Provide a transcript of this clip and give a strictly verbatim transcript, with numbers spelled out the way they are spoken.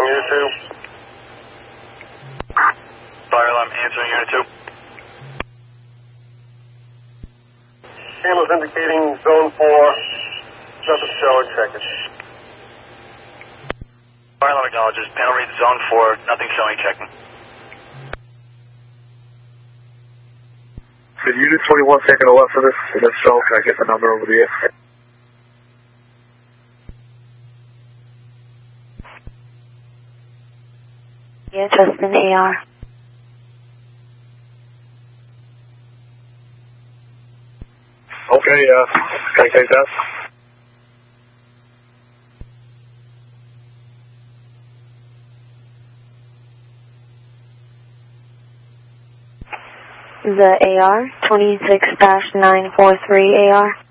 Unit two. Fire alarm answering Unit two. Cameras indicating zone four. Nothing showing, check it. Fire alarm acknowledges. Panel reads zone four. Nothing showing, checking. Did Unit twenty-one taking a left of this? If that's so, can I get the number over the air? Yeah, Justin, A R. Okay, uh, can I take that? The A R, twenty-six dash nine four three A R.